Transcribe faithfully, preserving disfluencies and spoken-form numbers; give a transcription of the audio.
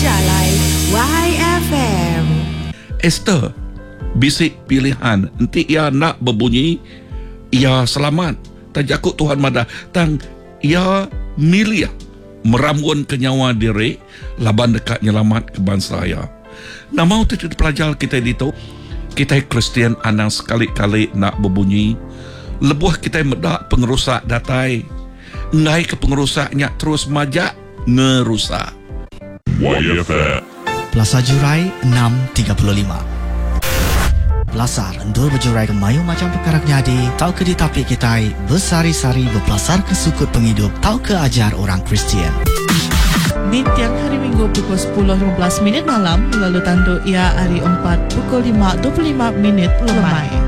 Jalai Y F M. Esther, bisik pilihan nanti ia nak berbunyi ia selamat tajakut Tuhan madah tang ia milia meramun ke nyawa diri laban dekat nyelamat ke bangsa saya. Nak mau tu pelajar kita itu kita Kristian anang sekali-kali nak berbunyi lebuh kita medak pengerusak datai ngai ke pengerusaknya terus majak ngerusak. Y F M Plaza Jurai enam tiga puluh lima. Belasar endur berjurai ke mayu macam perkara jadi tau ke di tapi kita bersari-sari berpelasar ke sukut penghidup tau ke ajar orang Kristian. Di tiap hari Minggu pukul sepuluh lima belas minit malam lalu tanduk ia hari empat pukul lima dua puluh lima minit lemai.